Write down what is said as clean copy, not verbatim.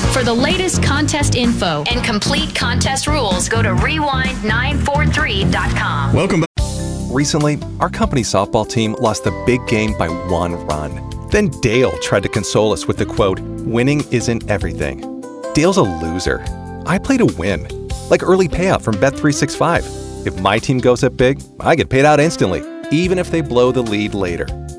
For the latest contest info and complete contest rules, go to rewind943.com. Welcome back. Recently, our company softball team lost the big game by 1 run. Then Dale tried to console us with the quote, "Winning isn't everything." Dale's a loser. I play to win, like early payout from Bet365. If my team goes up big, I get paid out instantly, even if they blow the lead later.